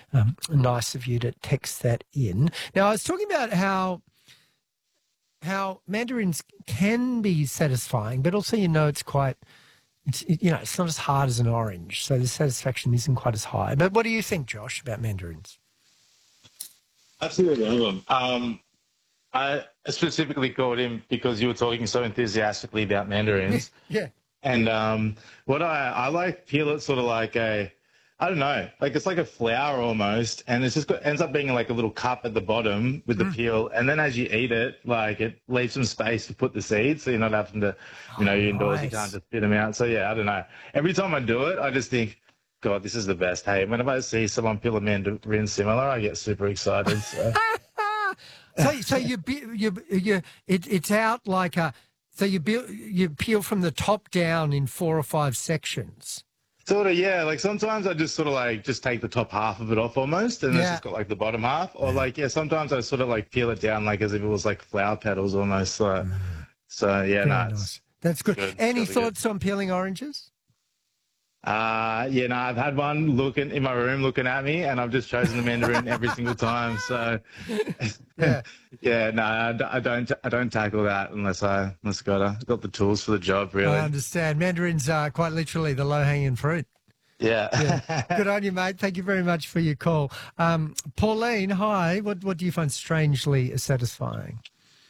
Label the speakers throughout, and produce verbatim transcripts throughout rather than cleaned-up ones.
Speaker 1: Um, nice of you to text that in. Now, I was talking about how how mandarins can be satisfying, but also, you know, it's quite, it's, you know, it's not as hard as an orange, so the satisfaction isn't quite as high. But what do you think, Josh, about mandarins?
Speaker 2: Absolutely, love them. Um, I specifically called him because you were talking so enthusiastically about mandarins.
Speaker 1: Yeah.
Speaker 2: And um, what I, I like peel it sort of like a, I don't know, like it's like a flower almost, and it's just got, ends up being like a little cup at the bottom with the
Speaker 1: Mm.
Speaker 2: peel, and then as you eat it, like it leaves some space to put the seeds, so you're not having to, you know,
Speaker 1: Oh,
Speaker 2: you're indoors,
Speaker 1: nice.
Speaker 2: you can't just spit them out. So yeah, I don't know. Every time I do it, I just think, God, this is the best. Hey, whenever I see someone peel a mandarin similar, I get super excited. So.
Speaker 1: so, so you, be- you, you, it, it's out like a. So you be- you peel from the top down in four or five sections.
Speaker 2: Sort of, yeah. Like sometimes I just sort of like just take the top half of it off almost, and it's
Speaker 1: Yeah.
Speaker 2: just got like the bottom half. Or like, yeah, sometimes I sort of like peel it down like as if it was like flower petals almost. So, so yeah,
Speaker 1: Very
Speaker 2: no,
Speaker 1: nice.
Speaker 2: it's,
Speaker 1: That's good.
Speaker 2: good.
Speaker 1: Any
Speaker 2: Really good.
Speaker 1: thoughts on peeling oranges?
Speaker 2: uh, yeah, no, I've had one looking in my room looking at me, and I've just chosen the mandarin every single time. So,
Speaker 1: Yeah.
Speaker 2: yeah, no, I, d- I don't, I don't tackle that unless I, unless I got, a, got the tools for the job, really.
Speaker 1: I understand. Mandarins are quite literally the low-hanging fruit.
Speaker 2: Yeah.
Speaker 1: Yeah. Good on you, mate. Thank you very much for your call. Um, Pauline, hi. What what do you find strangely satisfying?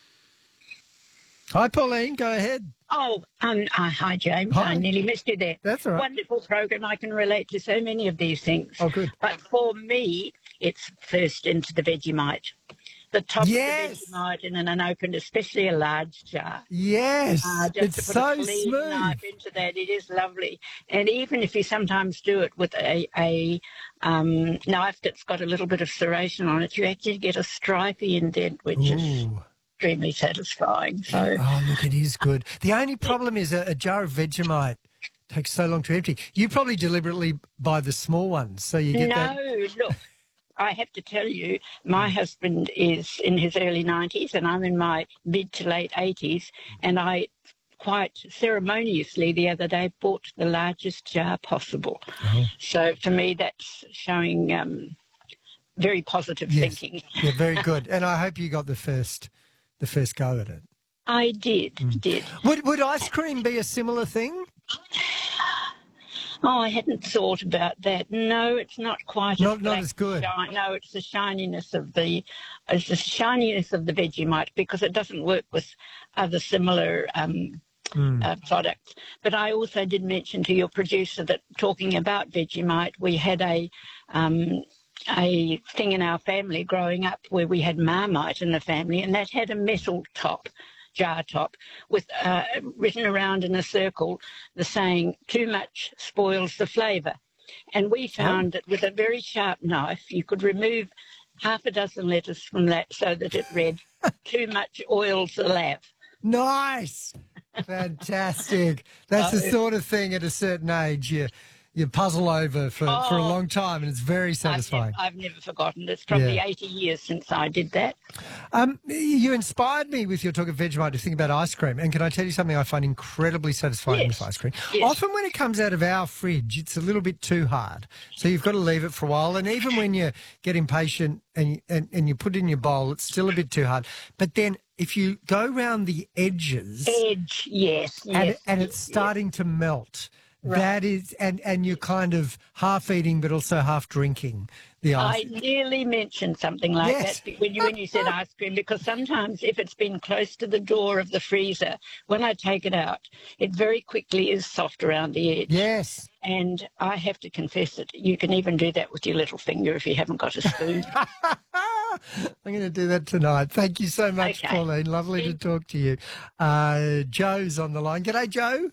Speaker 1: Hi, Pauline. Go ahead.
Speaker 3: Oh, um, uh, hi, James.
Speaker 1: Hi.
Speaker 3: I nearly missed you there.
Speaker 1: That's all right.
Speaker 3: Wonderful program. I can relate to so many of these things.
Speaker 1: Oh, good.
Speaker 3: But for me, it's first into the Vegemite. The top
Speaker 1: Yes.
Speaker 3: of the Vegemite in an unopened, especially a large jar.
Speaker 1: Yes.
Speaker 3: Uh, just
Speaker 1: it's
Speaker 3: to put
Speaker 1: so
Speaker 3: a clean
Speaker 1: smooth.
Speaker 3: knife into that, it is lovely. And even if you sometimes do it with a, a um, knife that's got a little bit of serration on it, you actually get a stripy indent, which is
Speaker 1: Ooh.
Speaker 3: extremely satisfying. So,
Speaker 1: Oh, look, it is good. The only problem is a, a jar of Vegemite takes so long to empty. You probably deliberately buy the small ones, so you get
Speaker 3: no,
Speaker 1: that.
Speaker 3: look. I have to tell you, my husband is in his early nineties and I'm in my mid to late eighties, and I quite ceremoniously the other day bought the largest jar possible.
Speaker 1: Oh.
Speaker 3: So for me, that's showing um, very positive
Speaker 1: Yes.
Speaker 3: thinking.
Speaker 1: Yeah, very good. And I hope you got the first, the first go at it.
Speaker 3: I did,
Speaker 1: Mm.
Speaker 3: did.
Speaker 1: Would would ice cream be a similar thing?
Speaker 3: Oh, I hadn't thought about that. No, it's not quite
Speaker 1: Not-
Speaker 3: as
Speaker 1: not
Speaker 3: black
Speaker 1: as good.
Speaker 3: Shine. No, it's the shininess of the, it's the shininess of the Vegemite, because it doesn't work with other similar um,
Speaker 1: Mm.
Speaker 3: uh, products. But I also did mention to your producer that talking about Vegemite, we had a um, a thing in our family growing up where we had Marmite in the family, and that had a metal top. Jar top with uh, written around in a circle the saying, too much spoils the flavour. And we found that with a very sharp knife you could remove half a dozen letters from that so that it read, too much oils the lav.
Speaker 1: Nice. Fantastic. That's the
Speaker 3: So-
Speaker 1: sort of thing at a certain age you you puzzle over for, for a
Speaker 3: Oh.
Speaker 1: long time, and it's very
Speaker 3: I've
Speaker 1: satisfying.
Speaker 3: never, I've never forgotten. It's probably
Speaker 1: Yeah.
Speaker 3: eighty years since I did that.
Speaker 1: Um, you inspired me with your talk of Vegemite to think about ice cream. And can I tell you something I find incredibly satisfying
Speaker 3: Yes.
Speaker 1: with ice cream?
Speaker 3: Yes.
Speaker 1: Often when it comes out of our fridge, it's a little bit too hard. So you've got to leave it for a while. And even when you get impatient and, you- and, and you put it in your bowl, it's still a bit too hard. But then if you go round the edges
Speaker 3: Edge, yes,
Speaker 1: and,
Speaker 3: yes.
Speaker 1: and it's
Speaker 3: yes,
Speaker 1: starting to melt,
Speaker 3: Right.
Speaker 1: that is, and, and you're kind of half eating but also half drinking the ice.
Speaker 3: I nearly mentioned something like
Speaker 1: Yes.
Speaker 3: that when you when you said ice cream, because sometimes if it's been close to the door of the freezer, when I take it out, it very quickly is soft around the edge.
Speaker 1: Yes.
Speaker 3: And I have to confess it. You can even do that with your little finger if you haven't got a spoon.
Speaker 1: I'm going to do that tonight. Thank you so much,
Speaker 3: Okay.
Speaker 1: Pauline. Lovely to
Speaker 3: Thank-
Speaker 1: talk to you. Uh, Joe's on the line. G'day, Joe.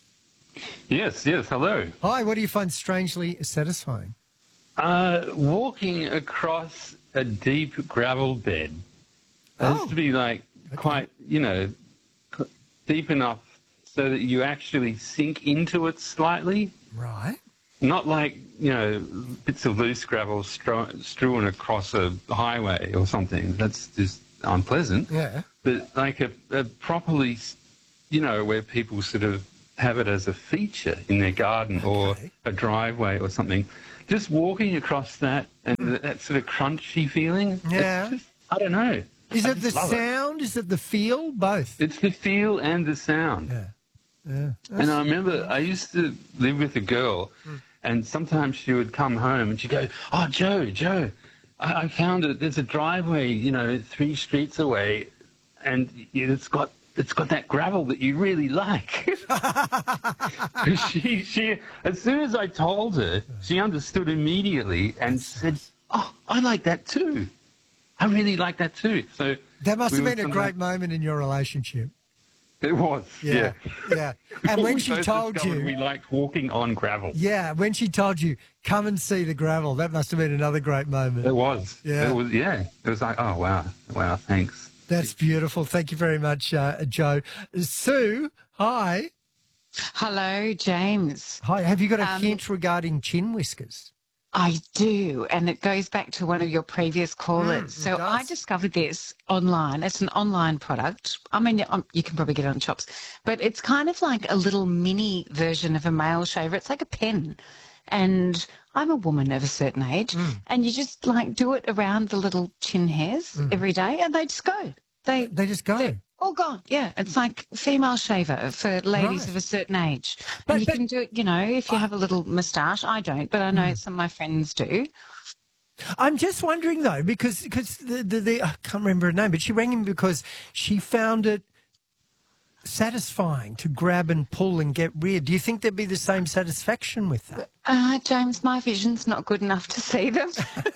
Speaker 4: Yes, yes, hello.
Speaker 1: Hi, what do you find strangely satisfying?
Speaker 4: Uh, walking across a deep gravel bed has
Speaker 1: Oh.
Speaker 4: to be like quite, you know, c- deep enough so that you actually sink into it slightly.
Speaker 1: Right.
Speaker 4: Not like, you know, bits of loose gravel stro- strewn across a highway or something. That's just unpleasant.
Speaker 1: Yeah.
Speaker 4: But like a, a properly, you know, where people sort of have it as a feature in their garden or
Speaker 1: Okay.
Speaker 4: a driveway or something. Just walking across that and
Speaker 1: Hmm.
Speaker 4: that sort of crunchy feeling. it's
Speaker 1: Yeah.
Speaker 4: just- I don't know.
Speaker 1: Is
Speaker 4: I
Speaker 1: it the
Speaker 4: just love it.
Speaker 1: sound? Is it the feel? Both.
Speaker 4: It's the feel and the sound.
Speaker 1: Yeah. Yeah.
Speaker 4: And I remember I used to live with a girl, and sometimes she would come home and she'd go, "Oh, Joe, Joe, I, I found it. There's a driveway, you know, three streets away, and it's got it's got that gravel that you really like." she she as soon as I told her, she understood immediately and said, "Oh, I like that too. I really like that too." So
Speaker 1: That must
Speaker 4: we
Speaker 1: have
Speaker 4: would
Speaker 1: been a
Speaker 4: sometimes-
Speaker 1: great moment in your relationship.
Speaker 4: It was,
Speaker 1: Yeah.
Speaker 4: yeah.
Speaker 1: Yeah. And when
Speaker 4: We
Speaker 1: she
Speaker 4: both
Speaker 1: told
Speaker 4: discovered
Speaker 1: you,
Speaker 4: we liked walking on gravel.
Speaker 1: yeah, when she told you, come and see the gravel, that must have been another great moment.
Speaker 4: It was.
Speaker 1: Yeah.
Speaker 4: It was. Yeah. It was like, oh wow, wow, thanks.
Speaker 1: That's beautiful. Thank you very much, uh, Joe. Sue, hi.
Speaker 5: Hello, James.
Speaker 1: Hi. Have you got a
Speaker 5: Um,
Speaker 1: hint regarding chin whiskers?
Speaker 5: I do, and it goes back to one of your previous callers.
Speaker 1: Mm, it
Speaker 5: so I
Speaker 1: does.
Speaker 5: discovered this online. It's an online product. I mean, um, you can probably get it on shops, but it's kind of like a little mini version of a male shaver. It's like a pen, and I'm a woman of a certain age,
Speaker 1: Mm.
Speaker 5: and you just like do it around the little chin hairs every day, and they just go. They
Speaker 1: They just go.
Speaker 5: They're all gone. Yeah, it's like female shaver for ladies
Speaker 1: Right.
Speaker 5: of a certain age.
Speaker 1: But-
Speaker 5: and you
Speaker 1: but-
Speaker 5: can do it, you know, if you have a little moustache. I don't, but I know some of my friends do.
Speaker 1: I'm just wondering though, because because the, the, the I can't remember her name, but she rang him because she found it satisfying to grab and pull and get rid. Do you think there'd be the same satisfaction with that?
Speaker 5: Uh, James, my vision's not good enough to see them.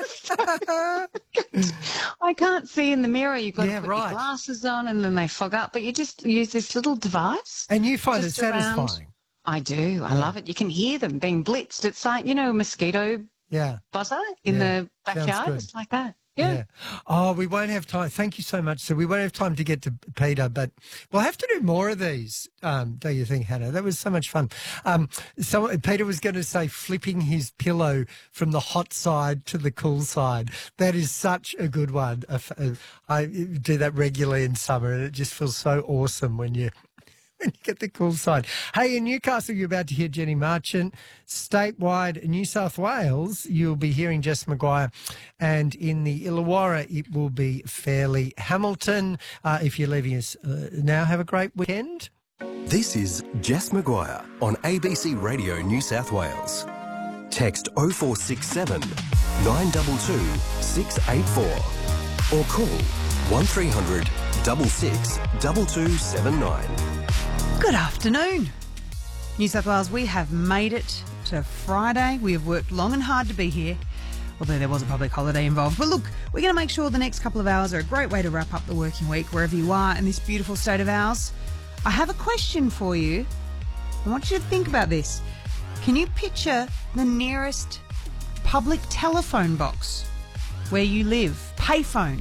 Speaker 5: I can't see in the mirror. You've got
Speaker 1: Yeah,
Speaker 5: to put
Speaker 1: right.
Speaker 5: your glasses on and then they fog up, but you just use this little device.
Speaker 1: And you find
Speaker 5: Just
Speaker 1: it
Speaker 5: around.
Speaker 1: satisfying?
Speaker 5: I do. I love it. You can hear them being blitzed. It's like, you know, a mosquito
Speaker 1: Yeah.
Speaker 5: buzzer in
Speaker 1: Yeah,
Speaker 5: the
Speaker 1: sounds
Speaker 5: backyard.
Speaker 1: good.
Speaker 5: It's like that. Yeah.
Speaker 1: Oh, we won't have time. Thank you so much. So we won't have time to get to Peter, but we'll have to do more of these. Um, do you think, Hannah? That was so much fun. Um, so Peter was going to say flipping his pillow from the hot side to the cool side. That is such a good one. Uh, f- uh, I do that regularly in summer, and it just feels so awesome when you. When you get the cool side. Hey, in Newcastle, you're about to hear Jenny Marchant. Statewide, New South Wales, you'll be hearing Jess Maguire. And in the Illawarra, it will be Fairleigh Hamilton. Uh, if you're leaving us uh, now, have a great weekend.
Speaker 6: This is Jess Maguire on A B C Radio New South Wales. Text oh four six seven, nine two two, six eight four or call one three hundred, six six, two two seven nine.
Speaker 7: Good afternoon. New South Wales, we have made it to Friday. We have worked long and hard to be here, although there was a public holiday involved. But look, we're going to make sure the next couple of hours are a great way to wrap up the working week wherever you are in this beautiful state of ours. I have a question for you. I want you to think about this. Can you picture the nearest public telephone box where you live? Payphone.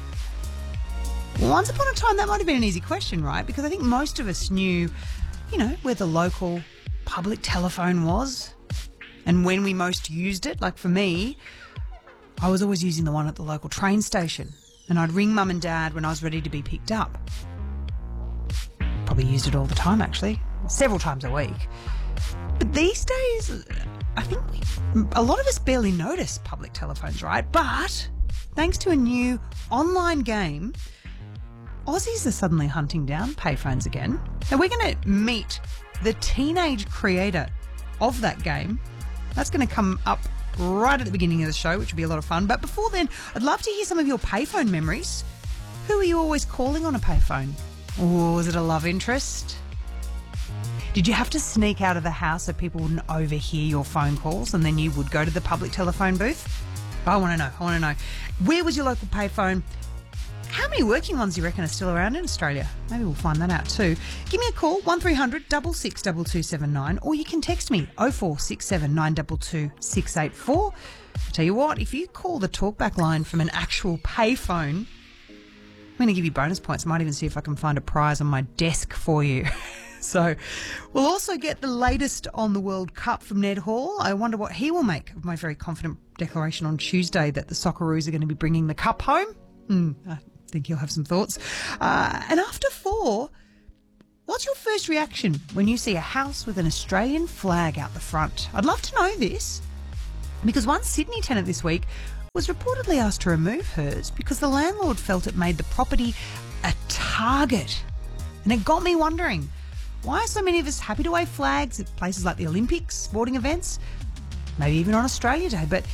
Speaker 7: Once upon a time, that might have been an easy question, right? Because I think most of us knew, you know, where the local public telephone was and when we most used it. Like for me, I was always using the one at the local train station, and I'd ring mum and dad when I was ready to be picked up. Probably used it all the time, actually, several times a week. But these days, I think we, a lot of us barely notice public telephones, right? But thanks to a new online game, Aussies are suddenly hunting down payphones again. Now we're going to meet the teenage creator of that game. That's going to come up right at the beginning of the show, which will be a lot of fun. But before then, I'd love to hear some of your payphone memories. Who are you always calling on a payphone? Or was it a love interest? Did you have to sneak out of the house so people wouldn't overhear your phone calls and then you would go to the public telephone booth? I want to know. I want to know. Where was your local payphone? How many working ones do you reckon are still around in Australia? Maybe we'll find that out too. Give me a call, one three hundred, six six, two two seven nine, or you can text me, oh four six seven, nine two two, six eight four. I tell you what, if you call the talkback line from an actual payphone, I'm going to give you bonus points. I might even see if I can find a prize on my desk for you. So we'll also get the latest on the World Cup from Ned Hall. I wonder what he will make of my very confident declaration on Tuesday that the Socceroos are going to be bringing the cup home. Hmm, I think he'll have some thoughts. Uh, and after four, what's your first reaction when you see a house with an Australian flag out the front? I'd love to know this, because one Sydney tenant this week was reportedly asked to remove hers because the landlord felt it made the property a target. And it got me wondering, why are so many of us happy to wave flags at places like the Olympics, sporting events, maybe even on Australia Day? But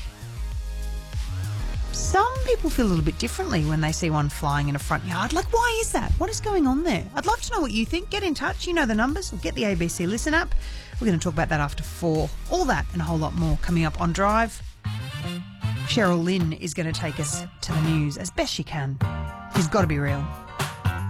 Speaker 7: some people feel a little bit differently when they see one flying in a front yard. Like, why is that? What is going on there? I'd love to know what you think. Get in touch. You know the numbers. Or get the A B C Listen app. We're going to talk about that after four. All that and a whole lot more coming up on Drive. Cheryl Lynn is going to take us to the news as best she can. She's got to be real.